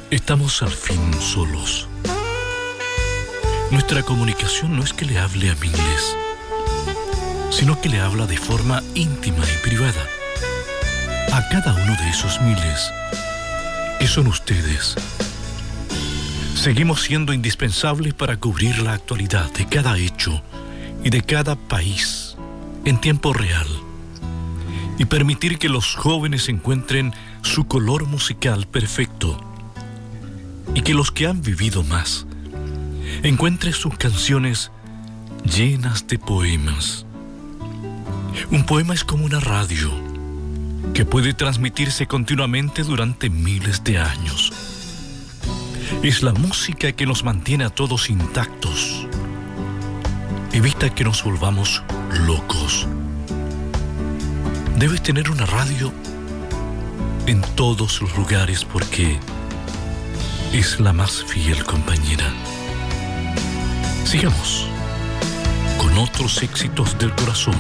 Estamos al fin solos. Nuestra comunicación no es que le hable a miles, sino que le habla de forma íntima y privada a cada uno de esos miles, que son ustedes. Seguimos siendo indispensables para cubrir la actualidad de cada hecho y de cada país en tiempo real y permitir que los jóvenes encuentren su color musical perfecto y que los que han vivido más encuentren sus canciones llenas de poemas. Un poema es como una radio que puede transmitirse continuamente durante miles de años. Es la música que nos mantiene a todos intactos. Evita que nos volvamos locos. Debes tener una radio en todos los lugares porque es la más fiel compañera. Sigamos con otros éxitos del corazón.